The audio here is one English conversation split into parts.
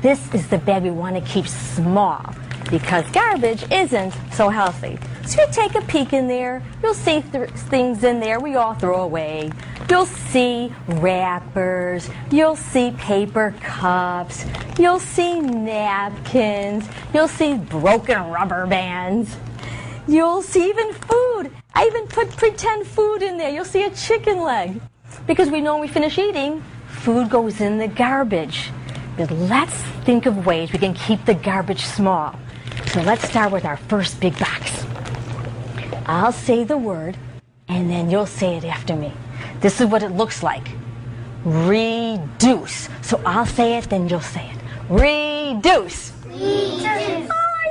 this is the bag we want to keep small because garbage isn't so healthy. So you take a peek in there, you'll see things in there we all throw away. You'll see wrappers, you'll see paper cups, you'll see napkins, you'll see broken rubber bands. You'll see even food. I even put pretend food in there. You'll see a chicken leg. Because we know when we finish eating, food goes in the garbage. But let's think of ways we can keep the garbage small. So let's start with our first big box. I'll say the word, and then you'll say it after me. This is what it looks like. Reduce. So I'll say it, then you'll say it. Reduce. Reduce.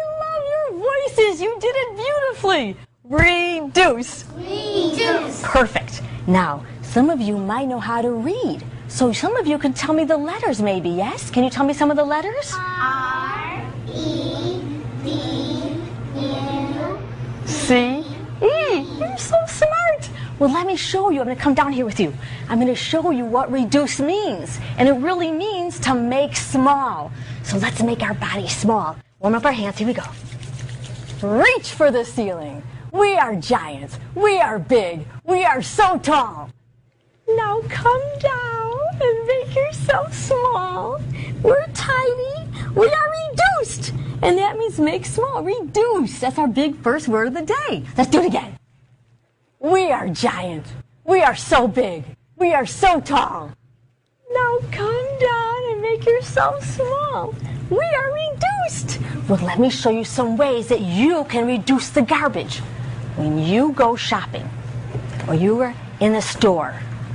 Voices, you did it beautifully. Reduce. Reduce. Perfect. Now, some of you might know how to read. So some of you can tell me the letters maybe, yes? Can you tell me some of the letters? R, E, D, U, C, E. You're so smart. Well, let me show you. I'm going to come down here with you. I'm going to show you what reduce means. And it really means to make small. So let's make our body small. Warm up our hands. Here we go. Reach for the ceiling. We are giants. We are big. We are so tall. Now come down and make yourself small. We're tiny. We are reduced. And that means make small. Reduce. That's our big first word of the day. Let's do it again. We are giant. We are so big. We are so tall. Now come down and make yourself small. We are reduced. Well, let me show you some ways that you can reduce the garbage. When you go shopping or you are in the store,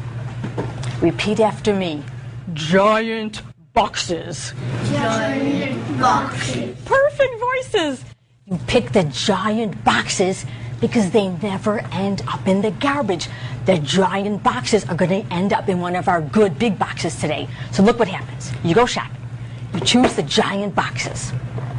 repeat after me. Giant boxes. giant boxes. Perfect voices. You pick the giant boxes because they never end up in the garbage. The giant boxes are going to end up in one of our good big boxes today. So look what happens. You go shopping. You choose the giant boxes.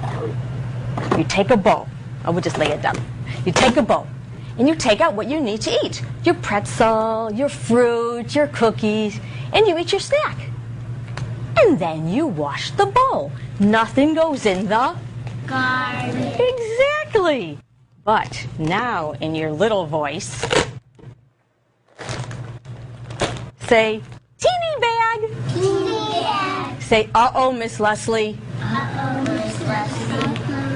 You take a bowl. Oh, we'll just lay it down. You take a bowl and you take out what you need to eat. Your pretzel, your fruit, your cookies, and you eat your snack. And then you wash the bowl. Nothing goes in the Garbage. Exactly. But now in your little voice, say, teeny bag. Teeny bag. Say, uh-oh, Miss Leslie. Uh-oh, Miss Leslie.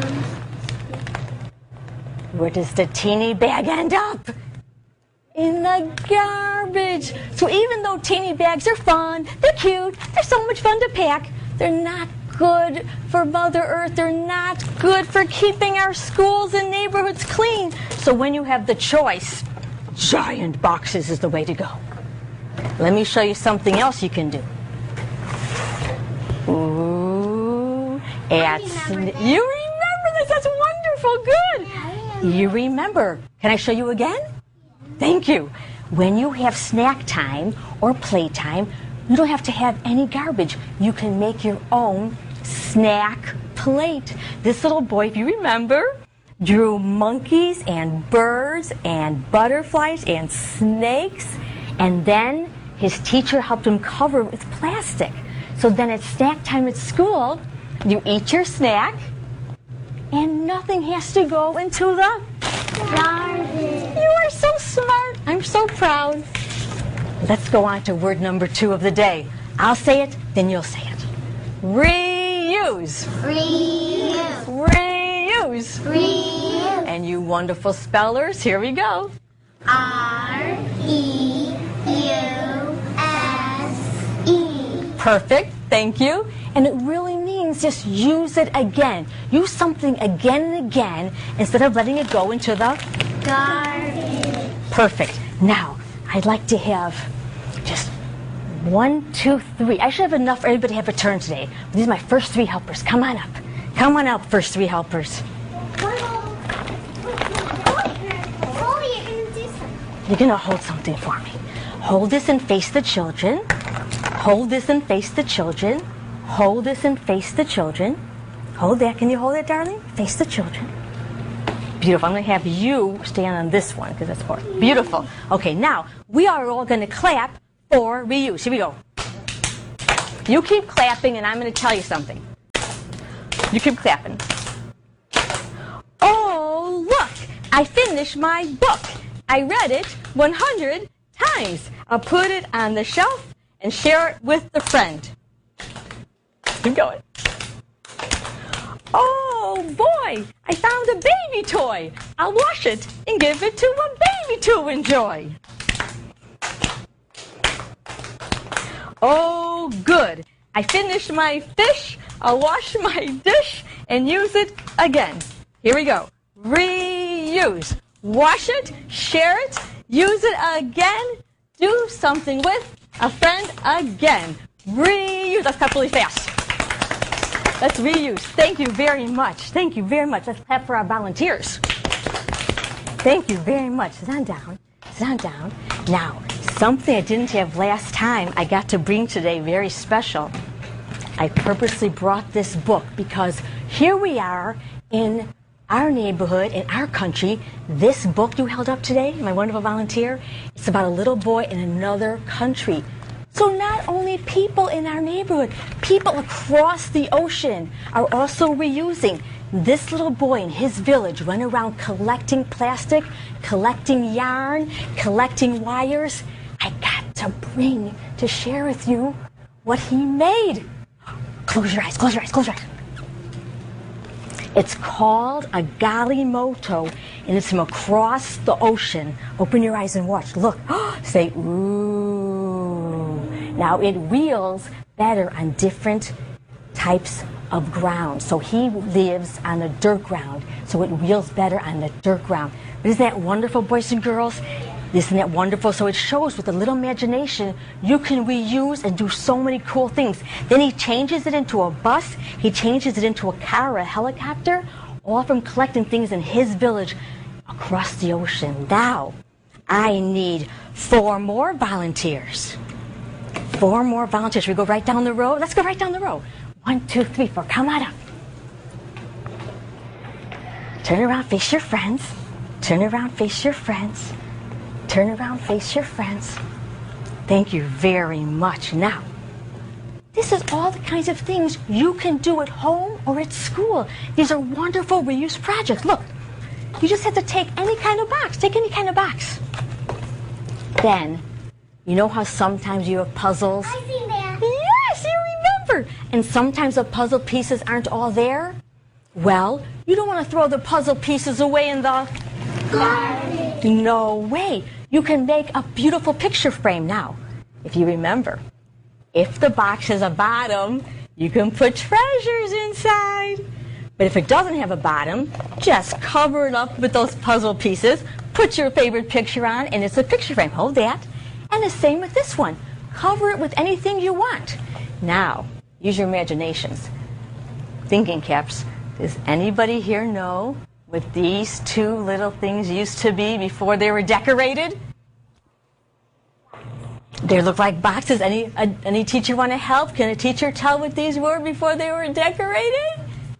Where does the teeny bag end up? In the garbage. So even though teeny bags are fun, they're cute, they're so much fun to pack, they're not good for Mother Earth. They're not good for keeping our schools and neighborhoods clean. So when you have the choice, giant boxes is the way to go. Let me show you something else you can do. Ooh, you remember this. That's wonderful. Good. You remember. Can I show you again? Thank you. When you have snack time or playtime, you don't have to have any garbage. You can make your own snack plate. This little boy, if you remember, drew monkeys and birds and butterflies and snakes, and then his teacher helped him cover it with plastic. So then at snack time at school, you eat your snack, and nothing has to go into the Garbage. You are so smart. I'm so proud. Let's go on to word number 2 of the day. I'll say it, then you'll say it. Reuse. Reuse. Reuse. Reuse. And you wonderful spellers, here we go. R-E-U-S-E. Perfect, thank you. And it really means just use it again. Use something again and again instead of letting it go into the Garbage. Perfect. Now, I'd like to have just 1, 2, 3. I should have enough for everybody to have a turn today. These are my first 3 helpers. Come on up. Come on up, first 3 helpers. You're going to hold something for me. Hold this and face the children. Hold this and face the children. Hold this and face the children. Hold that. Can you hold it, darling? Face the children. Beautiful. I'm going to have you stand on this one because that's important. Beautiful. Okay, now we are all going to clap for reuse. Here we go. You keep clapping and I'm going to tell you something. You keep clapping. Oh, look, I finished my book. I read it 100 times. I'll put it on the shelf and share it with a friend. Keep going. Oh, boy, I found a baby toy. I'll wash it and give it to a baby to enjoy. Oh, good. I finished my fish. I'll wash my dish and use it again. Here we go. Reuse. Wash it, share it, use it again, do something with a friend again. Reuse. Let's clap really fast. Let's reuse. Thank you very much. Thank you very much. Let's clap for our volunteers. Thank you very much. Sit on down. Sit on down. Now, something I didn't have last time I got to bring today, very special. I purposely brought this book because here we are in our neighborhood, in our country. This book you held up today, my wonderful volunteer, it's about a little boy in another country. So not only people in our neighborhood, people across the ocean are also reusing. This little boy in his village went around collecting plastic, collecting yarn, collecting wires. I got to share with you what he made. Close your eyes, close your eyes, close your eyes. It's called a galimoto, and it's from across the ocean. Open your eyes and watch. Look. Say, ooh. Now, it wheels better on different types of ground. So he lives on the dirt ground, so it wheels better on the dirt ground. Isn't that wonderful, boys and girls? Isn't that wonderful? So it shows with a little imagination, you can reuse and do so many cool things. Then he changes it into a bus. He changes it into a car or a helicopter, all from collecting things in his village across the ocean. Now, I need 4 more volunteers. 4 more volunteers. We go right down the row. Let's go right down the row. 1, 2, 3, 4. Come on up. Turn around, face your friends. Turn around, face your friends. Turn around, face your friends. Thank you very much. Now, this is all the kinds of things you can do at home or at school. These are wonderful reuse projects. Look, you just have to take any kind of box. Take any kind of box. Then, you know how sometimes you have puzzles? I see that. Yes, you remember. And sometimes the puzzle pieces aren't all there. Well, you don't want to throw the puzzle pieces away in the Garbage. No way. You can make a beautiful picture frame now. If you remember, if the box has a bottom, you can put treasures inside. But if it doesn't have a bottom, just cover it up with those puzzle pieces, put your favorite picture on, and it's a picture frame. Hold that. And the same with this one. Cover it with anything you want. Now, use your imaginations. Thinking caps. Does anybody here know what these 2 little things used to be before they were decorated? They look like boxes. Any teacher want to help? Can a teacher tell what these were before they were decorated?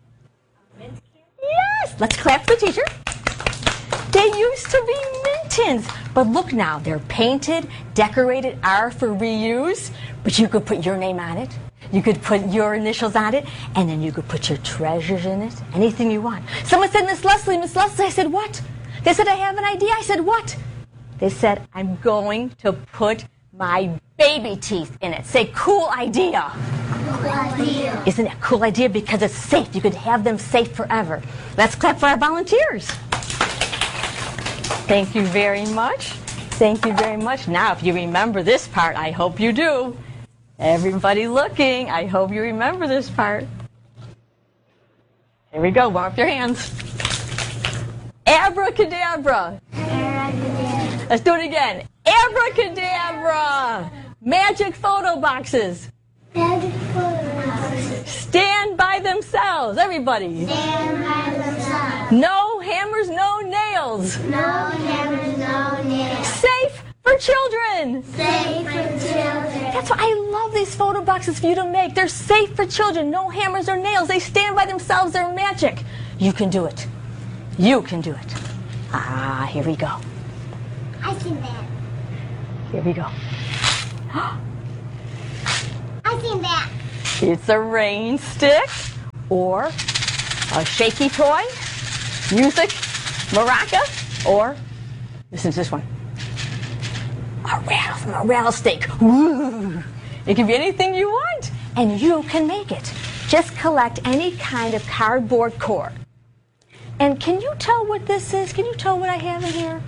Yes! Let's clap for the teacher. They used to be mint tins. But look now, they're painted, decorated, R for reuse. But you could put your name on it. You could put your initials on it, and then you could put your treasures in it, anything you want. Someone said, Miss Leslie, I said, what? They said, I have an idea. I said, what? They said, I'm going to put my baby teeth in it. Say, cool idea. Cool idea. Isn't it a cool idea? Because it's safe. You could have them safe forever. Let's clap for our volunteers. Thank you very much. Thank you very much. Now, if you remember this part, I hope you do. Everybody looking, I hope you remember this part. Here we go, warm up your hands. Abracadabra. Abracadabra. Let's do it again. Abracadabra. Magic photo boxes. Magic photos. Stand by themselves, everybody. Stand by themselves. No hammers, no nails. No hammers, no nails. Safe for children. Safe for children. That's why I love these photo boxes for you to make. They're safe for children. No hammers or nails. They stand by themselves. They're magic. You can do it. You can do it. Ah, here we go. I seen that. Here we go. I seen that. It's a rain stick or a shaky toy, music, maraca, or listen to this one. A rattlesnake. Woo! It can be anything you want, and you can make it. Just collect any kind of cardboard core. And can you tell what this is? Can you tell what I have in here?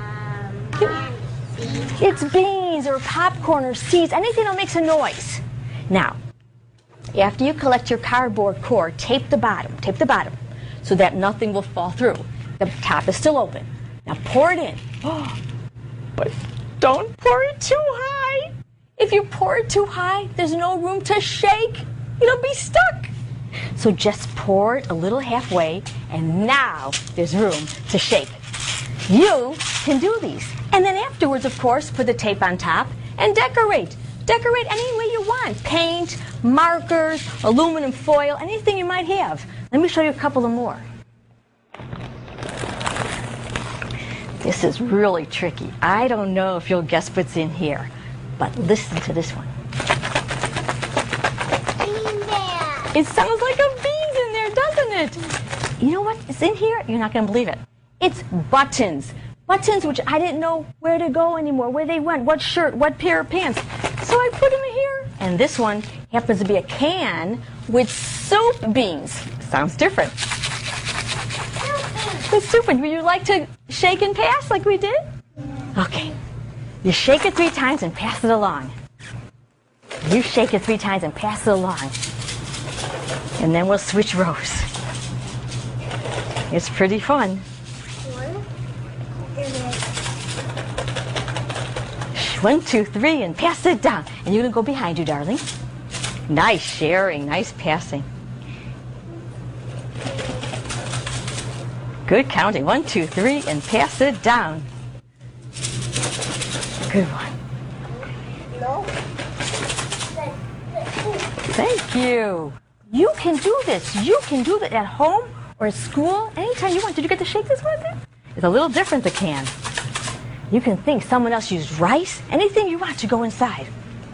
It's beans or popcorn or seeds, anything that makes a noise. Now, after you collect your cardboard core, tape the bottom so that nothing will fall through. The top is still open. Now pour it in. But don't pour it too high. If you pour it too high, there's no room to shake. It'll be stuck. So just pour it a little halfway, and now there's room to shake. You can do these. And then afterwards, of course, put the tape on top and decorate. Decorate any way you want. Paint, markers, aluminum foil, anything you might have. Let me show you a couple of more. This is really tricky. I don't know if you'll guess what's in here, but listen to this one. It sounds like a bean's in there, doesn't it? You know what is in here? You're not going to believe it. It's buttons. Buttons which I didn't know where to go anymore, where they went, what shirt, what pair of pants. So I put them in here. And this one happens to be a can with soup beans. Sounds different. With soup beans. Would you like to shake and pass like we did? Okay. You shake it 3 times and pass it along. You shake it 3 times and pass it along. And then we'll switch rows. It's pretty fun. 1, 2, 3, and pass it down. And you're going to go behind you, darling. Nice sharing, nice passing. Good counting. 1, 2, 3, and pass it down. Good one. Thank you. You can do this. You can do that at home or at school, anytime you want. Did you get to shake this one? It's a little different, the can. You can think someone else used rice, anything you want to go inside.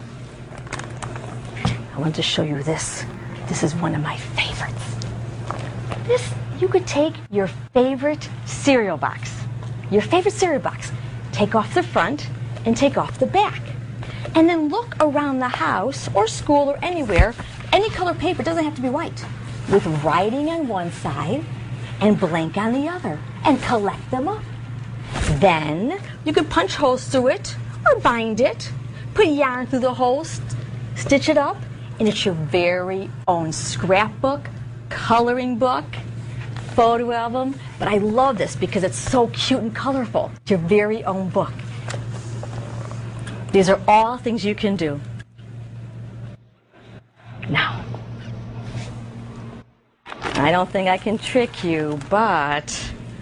I want to show you this. This is one of my favorites. This, you could take your favorite cereal box. Your favorite cereal box. Take off the front and take off the back. And then look around the house or school or anywhere, any color paper, doesn't have to be white, with writing on one side and blank on the other, and collect them up. Then you could punch holes through it or bind it, put yarn through the holes, stitch it up, and it's your very own scrapbook, coloring book, photo album. But I love this because it's so cute and colorful. It's your very own book. These are all things you can do. Now, I don't think I can trick you, but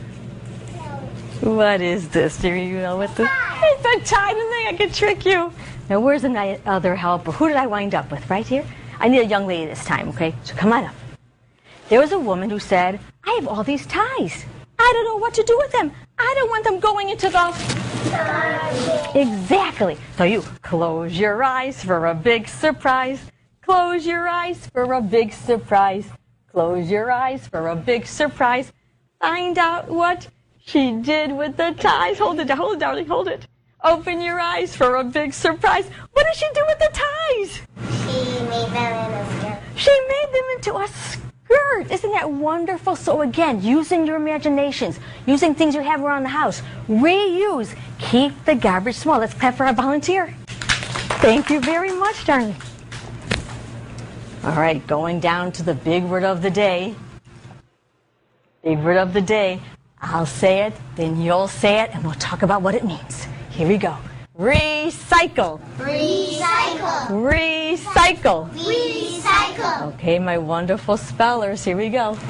what is this? Do you know what this? It's a tie. I didn't think I could trick you. Now, where's the other helper? Who did I wind up with? Right here? I need a young lady this time, okay? So come on up. There was a woman who said, I have all these ties. I don't know what to do with them. I don't want them going into the... Exactly. So you close your eyes for a big surprise. Close your eyes for a big surprise. Close your eyes for a big surprise. Find out what she did with the ties. Hold it, darling, hold it. Open your eyes for a big surprise. What did she do with the ties? She made them in a skirt. She made them into a skirt. Isn't that wonderful? So again, using your imaginations, using things you have around the house, reuse. Keep the garbage small. Let's clap for our volunteer. Thank you very much, darling. All right, going down to the big word of the day. Big word of the day. I'll say it, then you'll say it, and we'll talk about what it means. Here we go. Recycle. Recycle. Recycle. Recycle. Okay, my wonderful spellers, here we go.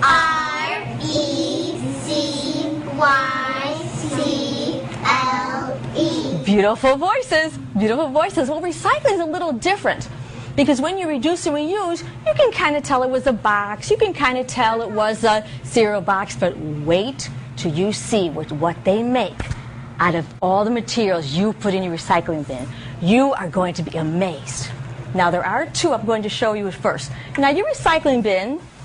R-E-C-Y-C-L-E. Beautiful voices. Beautiful voices. Well, recycling is a little different. Because when you reduce and reuse, you can kind of tell it was a box. You can kind of tell it was a cereal box. But wait till you see what they make out of all the materials you put in your recycling bin. You are going to be amazed. Now, there are 2 I'm going to show you at first. Now, your recycling bin